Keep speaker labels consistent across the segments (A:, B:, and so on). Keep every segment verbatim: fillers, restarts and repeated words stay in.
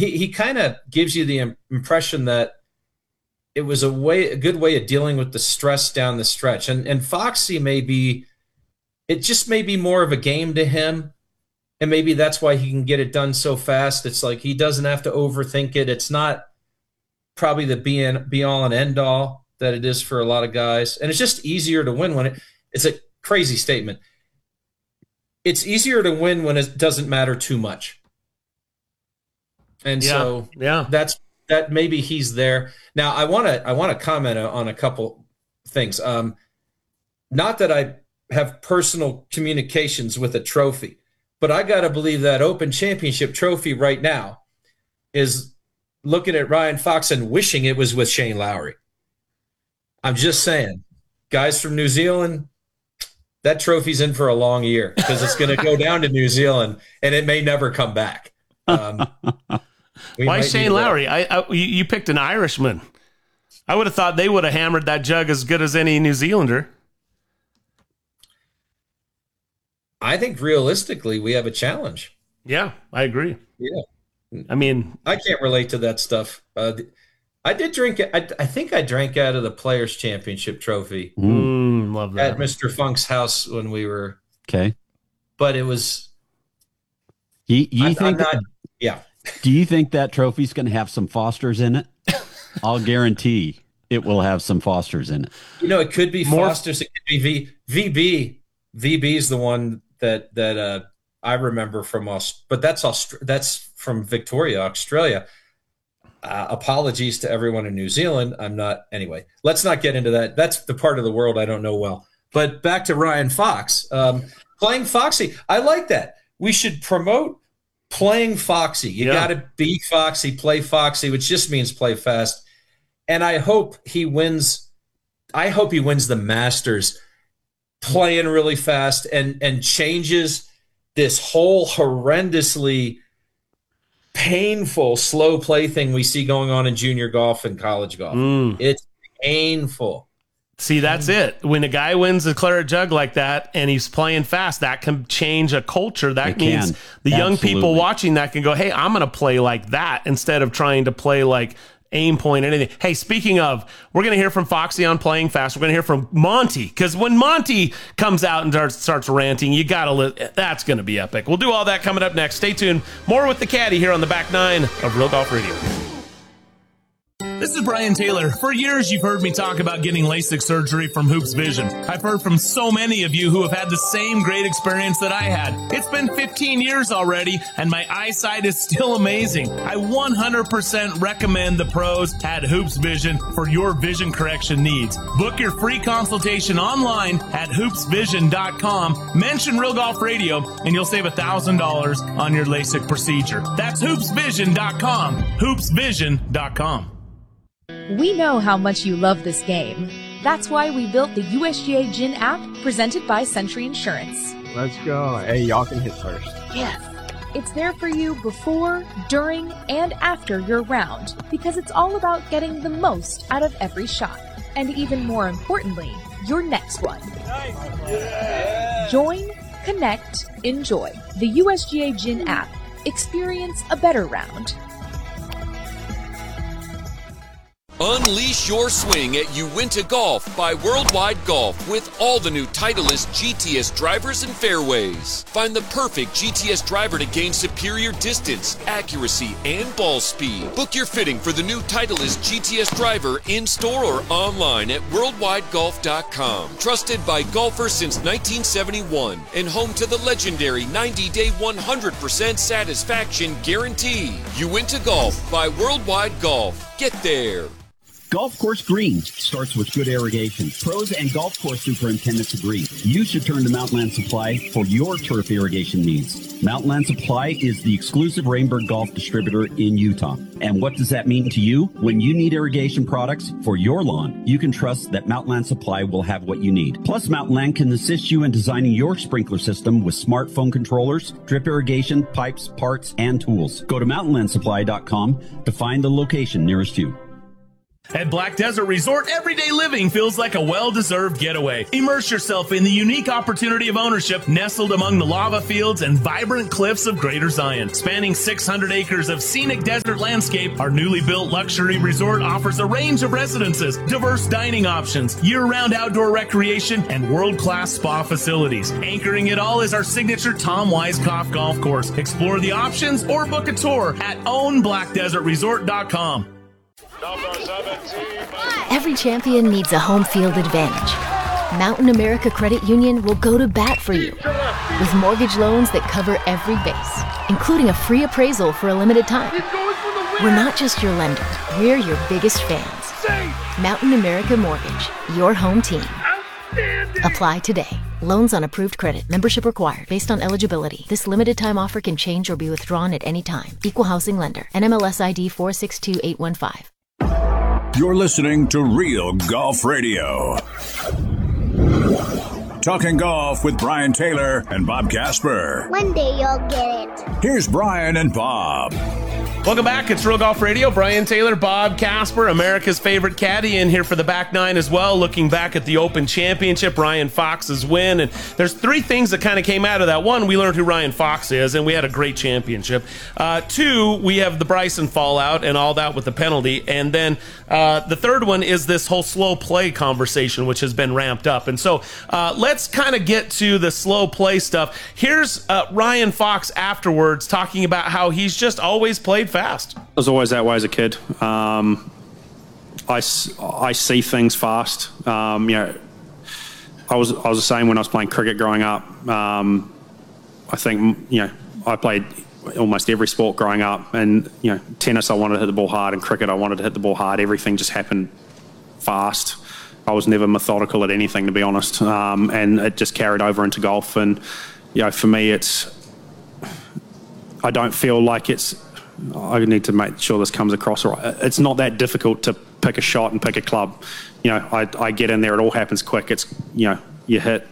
A: he, he kind of gives you the impression that it was a way, a good way of dealing with the stress down the stretch. And and Foxy may be, it just may be more of a game to him. And maybe that's why he can get it done so fast. It's like he doesn't have to overthink it. It's not probably the be, in, be all and end all that it is for a lot of guys. And it's just easier to win when it, it's a crazy statement. It's easier to win when it doesn't matter too much. And
B: yeah,
A: so
B: yeah.
A: that's that maybe he's there. Now I want to I want to comment on a couple things. Um, not that I have personal communications with a trophy, but I got to believe that Open Championship trophy right now is looking at Ryan Fox and wishing it was with Shane Lowry. I'm just saying, guys from New Zealand, that trophy's in for a long year because it's going to go down to New Zealand and it may never come back. Um,
B: Why Shane Lowry? I, I you, you picked an Irishman. I would have thought they would have hammered that jug as good as any New Zealander.
A: I think realistically we have a challenge.
B: Yeah, I agree.
A: Yeah.
B: I mean,
A: I can't relate to that stuff. Uh, I did drink. I, I think I drank out of the Players Championship trophy
B: mm, love that.
A: at Mister Funk's house when we were
C: okay.
A: But it was.
C: You, you
A: I'm,
C: think?
A: I'm not, yeah.
C: Do you think that trophy's going to have some Fosters in it? I'll guarantee it will have some Fosters in it.
A: You know, it could be
B: More,
A: Foster's. It could be V, VB. V B is the one that that uh, I remember from us, but that's Aust- that's from Victoria, Australia. Uh, apologies to everyone in New Zealand. I'm not anyway. Let's not get into that. That's the part of the world I don't know well. But back to Ryan Fox um, playing Foxy. I like that. We should promote playing Foxy. You
B: yeah.
A: got to be Foxy, play Foxy, which just means play fast. And I hope he wins. I hope he wins the Masters playing really fast and and changes this whole horrendously painful slow play thing we see going on in junior golf and college golf.
B: Mm.
A: It's painful.
B: See, that's it. When a guy wins a claret jug like that and he's playing fast, that can change a culture. That
C: it
B: means
C: can.
B: the young
C: Absolutely.
B: people watching that can go, hey, I'm going to play like that instead of trying to play like aim point, anything. Hey, speaking of, we're going to hear from Foxy on playing fast. We're going to hear from Monty, because when Monty comes out and starts, starts ranting, you got to li- that's going to be epic. We'll do all that coming up next. Stay tuned. More with the Caddy here on the back nine of Real Golf Radio.
D: This is Brian Taylor. For years, you've heard me talk about getting LASIK surgery from Hoops Vision. I've heard from so many of you who have had the same great experience that I had. It's been fifteen years already, and my eyesight is still amazing. I one hundred percent recommend the pros at Hoops Vision for your vision correction needs. Book your free consultation online at hoops vision dot com. Mention Real Golf Radio, and you'll save one thousand dollars on your LASIK procedure. That's hoops vision dot com. hoops vision dot com.
E: We know how much you love this game. That's why we built the U S G A Gin app presented by Century Insurance.
F: Let's go. Hey, y'all can hit first.
E: Yes. It's there for you before, during, and after your round because it's all about getting the most out of every shot. And even more importantly, your next one.
D: Nice. Yeah.
E: Join, connect, enjoy. The U S G A Gin app. Experience a better round.
G: Unleash your swing at Uinta Golf by Worldwide Golf with all the new Titleist G T S drivers and fairways. Find the perfect G T S driver to gain superior distance, accuracy, and ball speed. Book your fitting for the new Titleist G T S driver in-store or online at worldwide golf dot com. Trusted by golfers since nineteen seventy-one and home to the legendary ninety-day one hundred percent satisfaction guarantee. Uinta Golf by Worldwide Golf. Get there.
H: Golf course green starts with good irrigation. Pros and golf course superintendents agree. You should turn to Mountainland Supply for your turf irrigation needs. Mountainland Supply is the exclusive Rainbird Golf distributor in Utah. And what does that mean to you? When you need irrigation products for your lawn, you can trust that Mountainland Supply will have what you need. Plus, Mountainland can assist you in designing your sprinkler system with smartphone controllers, drip irrigation, pipes, parts, and tools. Go to mountain land supply dot com to find the location nearest you.
D: At Black Desert Resort, everyday living feels like a well-deserved getaway. Immerse yourself in the unique opportunity of ownership nestled among the lava fields and vibrant cliffs of Greater Zion. Spanning six hundred acres of scenic desert landscape, our newly built luxury resort offers a range of residences, diverse dining options, year-round outdoor recreation, and world-class spa facilities. Anchoring it all is our signature Tom Weiskopf golf course. Explore the options or book a tour at own black desert resort dot com.
I: Every champion needs a home field advantage. Mountain America Credit Union will go to bat for you with mortgage loans that cover every base, including a free appraisal for a limited time. We're not just your lender, we're your biggest fans. Mountain America Mortgage, your home team. Apply today. Loans on approved credit. Membership required based on eligibility. This limited time offer can change or be withdrawn at any time. Equal housing lender. N M L S I D four six two eight one five.
J: You're listening to Real Golf Radio. Talking golf with Brian Taylor and Bob Casper.
K: One day you'll get it.
J: Here's Brian and Bob.
B: Welcome back. It's Real Golf Radio. Brian Taylor, Bob Casper, America's favorite caddy, in here for the back nine as well. Looking back at the Open Championship, Ryan Fox's win. And there's three things that kind of came out of that. One, we learned who Ryan Fox is, and we had a great championship. Uh, two, we have the Bryson fallout and all that with the penalty. And then uh, the third one is this whole slow play conversation, which has been ramped up. And so uh, let's kind of get to the slow play stuff. Here's uh, Ryan Fox afterwards talking about how he's just always played fast.
L: I was always that way as a kid. Um, I, I see things fast. Um, you know, I was I was the same when I was playing cricket growing up. Um, I think you know I played almost every sport growing up, and you know tennis I wanted to hit the ball hard, and cricket I wanted to hit the ball hard. Everything just happened fast. I was never methodical at anything, to be honest, um, and it just carried over into golf. And you know, for me, it's I don't feel like it's. I need to make sure this comes across right. It's not that difficult to pick a shot and pick a club. You know, I, I get in there, it all happens quick. It's, you know, you hit.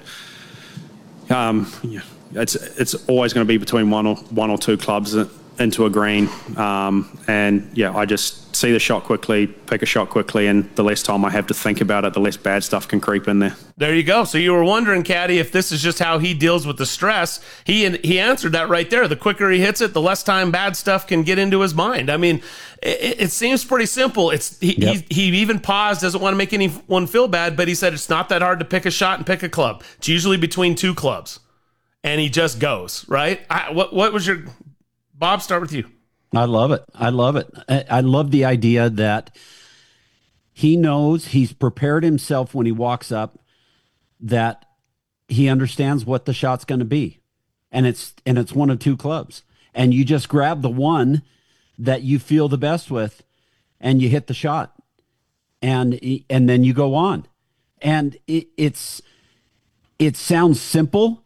L: Um, yeah, it's it's always going to be between one or one or two clubs into a green. Um, and yeah, I just see the shot quickly, pick a shot quickly, and the less time I have to think about it, the less bad stuff can creep in there.
B: There you go. So you were wondering, Caddy, if this is just how he deals with the stress. He he answered that right there. The quicker he hits it, the less time bad stuff can get into his mind. I mean, it, it seems pretty simple. It's he, yep. he he even paused, doesn't want to make anyone feel bad, but he said it's not that hard to pick a shot and pick a club. It's usually between two clubs, and he just goes right. I, what what was your Bob? Start with you.
C: I love it. I love it. I, I love the idea that he knows he's prepared himself when he walks up, that he understands what the shot's going to be. And it's, and it's one of two clubs. And you just grab the one that you feel the best with and you hit the shot. And, and then you go on. And it, it's, it sounds simple,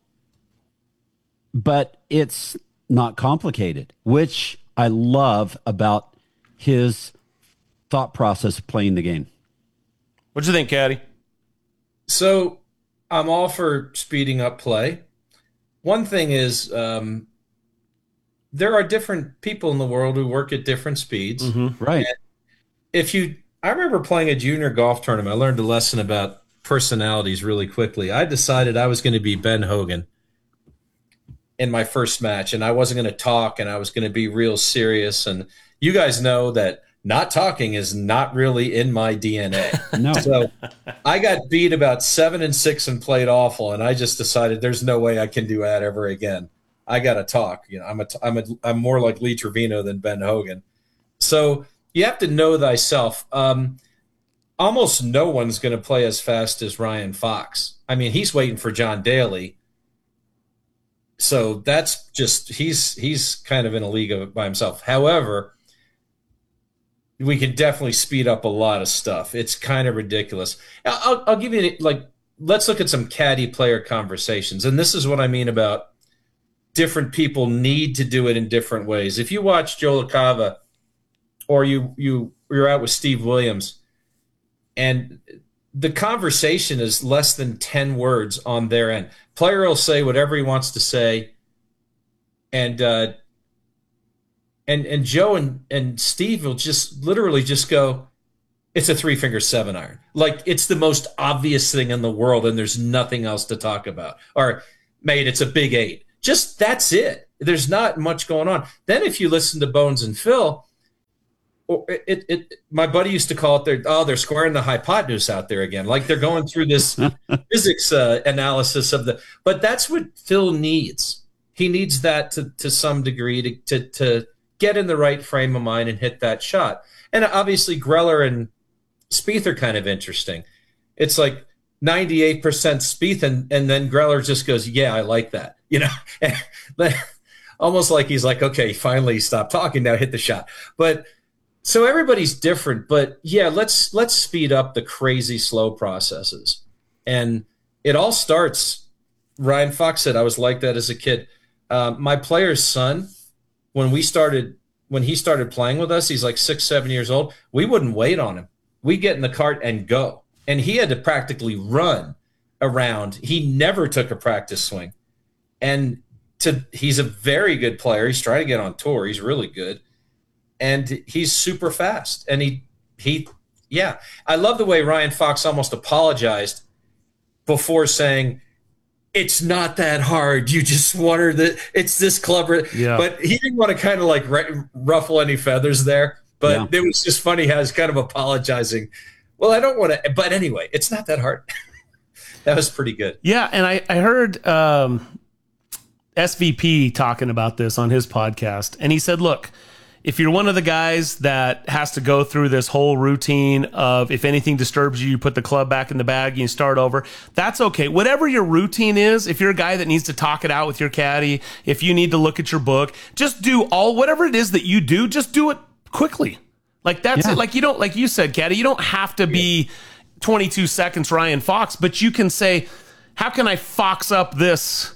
C: but it's not complicated, which I love about his thought process of playing the game.
B: What'd you think, Caddy?
A: So I'm all for speeding up play. One thing is um, there are different people in the world who work at different speeds.
C: Mm-hmm. Right.
A: And if you, I remember playing a junior golf tournament. I learned a lesson about personalities really quickly. I decided I was going to be Ben Hogan in my first match, and I wasn't going to talk, and I was going to be real serious. And you guys know that not talking is not really in my D N A.
C: No.
A: So I got beat about seven and six and played awful, and I just decided there's no way I can do that ever again. I got to talk. You know, I'm a, I'm a, I'm more like Lee Trevino than Ben Hogan. So you have to know thyself. Um, almost no one's going to play as fast as Ryan Fox. I mean, he's waiting for John Daly. So that's just, he's he's kind of in a league by himself. However, we can definitely speed up a lot of stuff. It's kind of ridiculous. I'll, I'll give you, like, let's look at some caddy player conversations. And this is what I mean about different people need to do it in different ways. If you watch Joe LaCava, or you, you, you're out with Steve Williams, and the conversation is less than ten words on their end. Player will say whatever he wants to say, and uh, and and Joe and, and Steve will just literally just go, it's a three finger seven iron. Like, it's the most obvious thing in the world, and there's nothing else to talk about. Or, mate, it's a big eight. Just that's it. There's not much going on. Then if you listen to Bones and Phil, it, it, it my buddy used to call it their, oh, they're squaring the hypotenuse out there again. Like, they're going through this physics uh, analysis of the, but that's what Phil needs. He needs that to, to some degree to, to, to get in the right frame of mind and hit that shot. And obviously Greller and Spieth are kind of interesting. It's like ninety-eight percent Spieth, and, and then Greller just goes, yeah, I like that. You know, almost like he's like, okay, finally stop talking now, hit the shot. But so everybody's different, but yeah, let's, let's speed up the crazy slow processes. And it all starts, Ryan Fox said, I was like that as a kid. Uh, my player's son, when we started, when he started playing with us, he's like six, seven years old. We wouldn't wait on him. We get in the cart and go. And he had to practically run around. He never took a practice swing. And to he's a very good player. He's trying to get on tour. He's really good. And he's super fast. And he, he, yeah. I love the way Ryan Fox almost apologized before saying, it's not that hard. You just wonder that it's this club. Yeah. But he didn't want to kind of like ruffle any feathers there. But yeah. It was just funny how he's kind of apologizing. Well, I don't want to. But anyway, it's not that hard. That was pretty good.
B: Yeah. And I, I heard um, S V P talking about this on his podcast. And he said, look, if you're one of the guys that has to go through this whole routine of if anything disturbs you, you put the club back in the bag and you start over, that's okay. Whatever your routine is, if you're a guy that needs to talk it out with your caddy, if you need to look at your book, just do all, whatever it is that you do, just do it quickly. Like that's yeah. it. Like you don't, like you said, caddy, you don't have to be twenty-two seconds Ryan Fox, but you can say, how can I fox up this?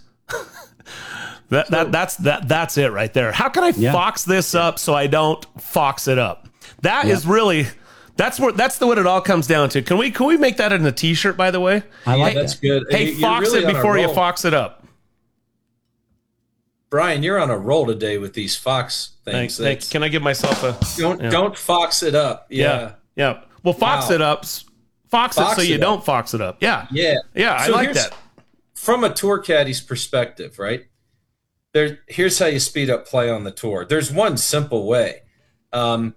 B: That, that that's that that's it right there. How can I yeah. fox this up so I don't fox it up? That yeah. is really that's what that's the what it all comes down to. Can we can we make that in a t-shirt, by the way?
A: I like hey, that's good.
B: Hey, you're fox really it before you fox it up.
A: Brian, you're on a roll today with these fox things.
B: Thanks, thanks. Can I give myself a
A: don't
B: yeah.
A: don't fox it up? Yeah,
B: yeah. yeah. Well, fox wow. it up, fox, fox it so it you up. don't fox it up. Yeah,
A: yeah,
B: yeah.
A: So
B: I like that.
A: From a tour caddy's perspective, right? There, here's how you speed up play on the tour. There's one simple way. Um,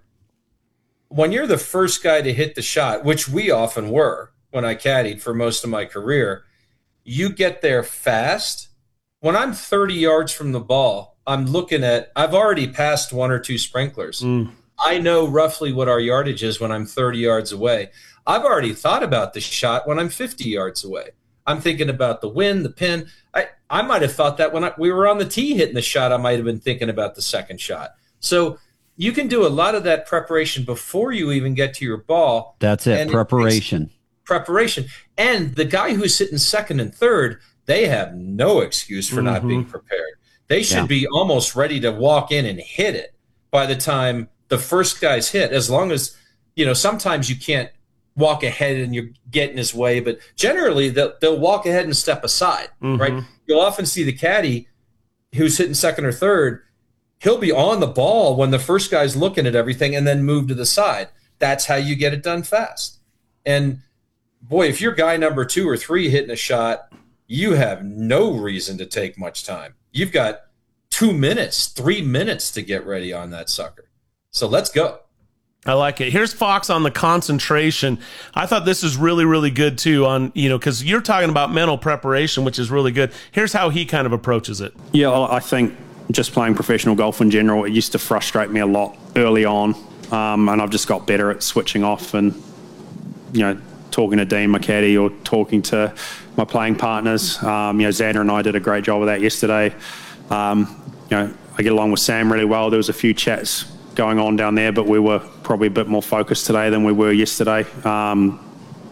A: when you're the first guy to hit the shot, which we often were when I caddied for most of my career, you get there fast. When I'm thirty yards from the ball, I'm looking at, I've already passed one or two sprinklers. Mm. I know roughly what our yardage is when I'm thirty yards away. I've already thought about the shot when I'm fifty yards away. I'm thinking about the wind, the pin. I, I might have thought that when I, we were on the tee hitting the shot, I might have been thinking about the second shot. So you can do a lot of that preparation before you even get to your ball.
C: That's it, preparation.
A: It preparation. And the guy who's sitting second and third, they have no excuse for mm-hmm. not being prepared. They should yeah. be almost ready to walk in and hit it by the time the first guy's hit, as long as, you know, sometimes you can't walk ahead and you're getting his way, but generally they'll, they'll walk ahead and step aside, mm-hmm. right? You'll often see the caddy who's hitting second or third, he'll be on the ball when the first guy's looking at everything and then move to the side. That's how you get it done fast. And boy, if you're guy number two or three hitting a shot, you have no reason to take much time. You've got two minutes, three minutes to get ready on that sucker. So let's go.
B: I like it. Here's Fox on the concentration. I thought this is really, really good too on, you know, because you're talking about mental preparation, which is really good. Here's how he kind of approaches it.
L: Yeah, well, I think just playing professional golf in general, it used to frustrate me a lot early on. Um, and I've just got better at switching off and, you know, talking to Dean, my caddy, or talking to my playing partners. Um, you know, Xander and I did a great job of that yesterday. Um, you know, I get along with Sam really well. There was a few chats going on down there, but we were probably a bit more focused today than we were yesterday. Um,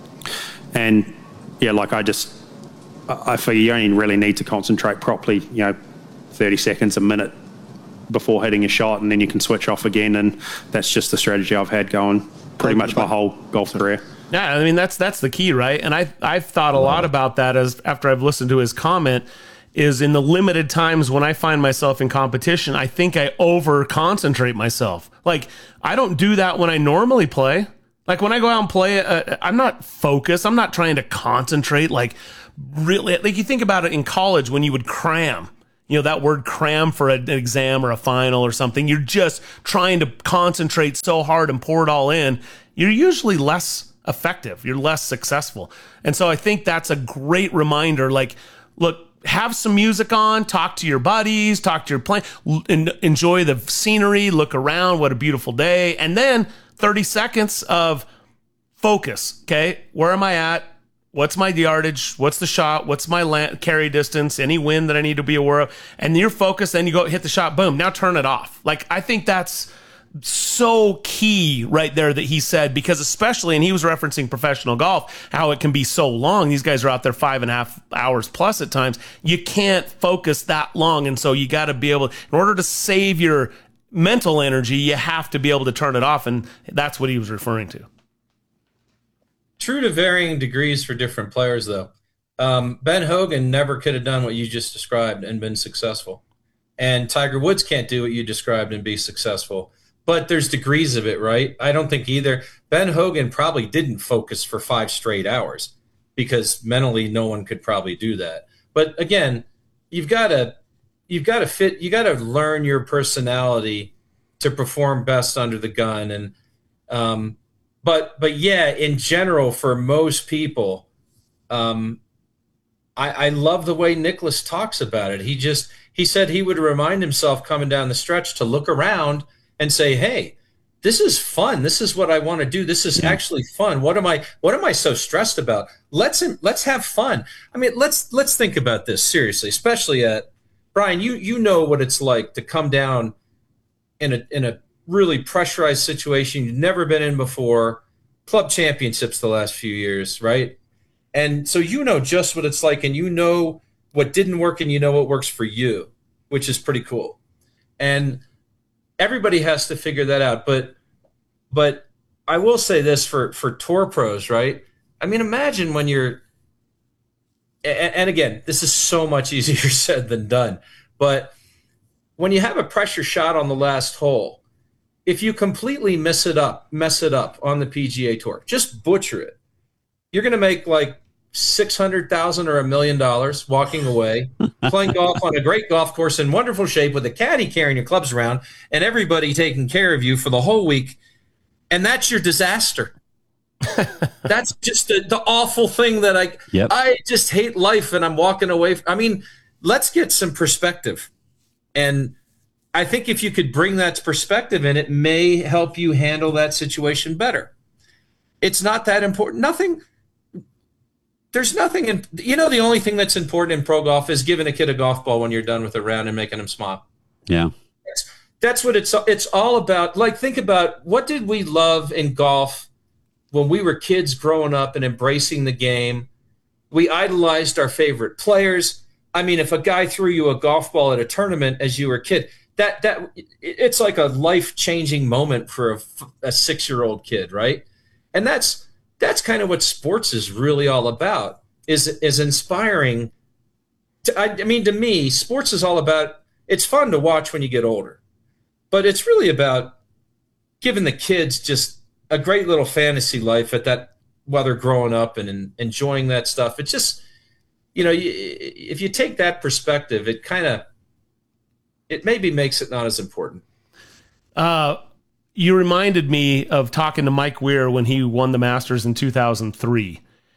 L: and yeah, like I just, I feel you only really need to concentrate properly, you know, thirty seconds, a minute before hitting a shot, and then you can switch off again. And that's just the strategy I've had going pretty much my whole golf career.
B: Yeah, I mean, that's that's the key, right? And I, I've thought a lot about that as after I've listened to his comment, is in the limited times when I find myself in competition, I think I over concentrate myself. Like, I don't do that when I normally play. Like when I go out and play, uh, I'm not focused. I'm not trying to concentrate. Like really, like you think about it in college when you would cram, you know, that word cram for an exam or a final or something. You're just trying to concentrate so hard and pour it all in. You're usually less effective. You're less successful. And so I think that's a great reminder. Like, look, have some music on, talk to your buddies, talk to your plane, enjoy the scenery, look around. What a beautiful day. And then thirty seconds of focus. Okay. Where am I at? What's my yardage? What's the shot? What's my land, carry distance? Any wind that I need to be aware of? And you're focused, then you go hit the shot. Boom. Now turn it off. Like, I think that's so key right there that he said, because especially, and he was referencing professional golf, how it can be so long. These guys are out there five and a half hours plus at times. You can't focus that long. And so you got to be able, in order to save your mental energy, you have to be able to turn it off. And that's what he was referring to.
A: True to varying degrees for different players, though. Um, Ben Hogan never could have done what you just described and been successful. And Tiger Woods can't do what you described and be successful. But there's degrees of it, right? I don't think either. Ben Hogan probably didn't focus for five straight hours because mentally no one could probably do that. But again, you've got to you've got to fit. You got to learn your personality to perform best under the gun. And um, but but yeah, in general, for most people, um, I, I love the way Nicklaus talks about it. He just he said he would remind himself coming down the stretch to look around and say, hey, this is fun. This is what I want to do. This is actually fun. What am I what am I so stressed about? Let's let's have fun. I mean, let's let's think about this seriously, especially at Brian, you you know what it's like to come down in a in a really pressurized situation you've never been in before, club championships the last few years, right? And so you know just what it's like, and you know what didn't work, and you know what works for you, which is pretty cool. And everybody has to figure that out. But but I will say this for, for tour pros, right? I mean, imagine when you're and, and again, this is so much easier said than done. But when you have a pressure shot on the last hole, if you completely mess it up, mess it up on the P G A Tour, just butcher it, you're going to make like six hundred thousand dollars or a million dollars walking away, playing golf on a great golf course in wonderful shape with a caddy carrying your clubs around and everybody taking care of you for the whole week. And that's your disaster. That's just the, the awful thing that I, yep. I just hate life and I'm walking away. I mean, let's get some perspective. And I think if you could bring that perspective in, it may help you handle that situation better. It's not that important. Nothing. There's nothing in, you know, the only thing that's important in pro golf is giving a kid a golf ball when you're done with a round and making him smile.
C: Yeah.
A: That's, that's what it's, it's all about. Like, think about what did we love in golf when we were kids growing up and embracing the game? We idolized our favorite players. I mean, if a guy threw you a golf ball at a tournament as you were a kid, that, that it's like a life-changing moment for a, a six-year-old kid, right? And that's, That's kind of what sports is really all about, is is inspiring. To, I, I mean, to me, sports is all about, it's fun to watch when you get older, but it's really about giving the kids just a great little fantasy life at that, while they're growing up and, and enjoying that stuff. It's just, you know, you, if you take that perspective, it kind of, it maybe makes it not as important.
B: Uh You reminded me of talking to Mike Weir when he won the Masters in two thousand three.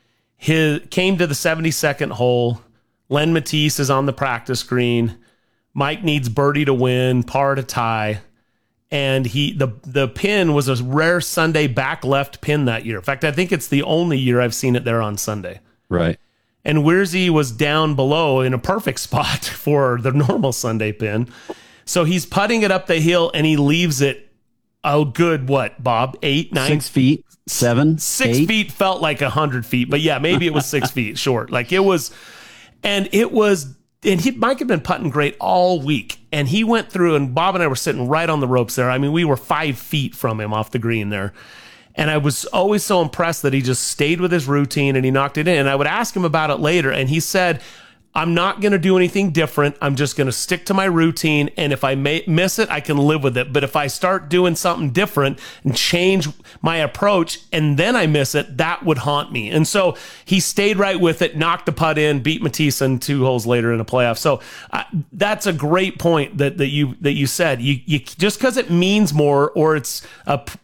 B: He came to the seventy-second hole. Len Matisse is on the practice green. Mike needs birdie to win, par to tie. And he the, the pin was a rare Sunday back left pin that year. In fact, I think it's the only year I've seen it there on Sunday.
C: Right.
B: And Weirzy was down below in a perfect spot for the normal Sunday pin. So he's putting it up the hill and he leaves it. Oh, good. What, Bob? Eight, nine,
C: six feet, seven,
B: six
C: eight?
B: feet felt like a hundred feet, but yeah, maybe it was six feet short. Like it was, and it was, and he, Mike had been putting great all week, and he went through, and Bob and I were sitting right on the ropes there. I mean, we were five feet from him off the green there, and I was always so impressed that he just stayed with his routine and he knocked it in. And I would ask him about it later, and he said, I'm not going to do anything different. I'm just going to stick to my routine. And if I may miss it, I can live with it. But if I start doing something different and change my approach and then I miss it, that would haunt me. And so he stayed right with it, knocked the putt in, beat Mathieson two holes later in a playoff. So uh, that's a great point that, that you that you said. You, you just because it means more or it's a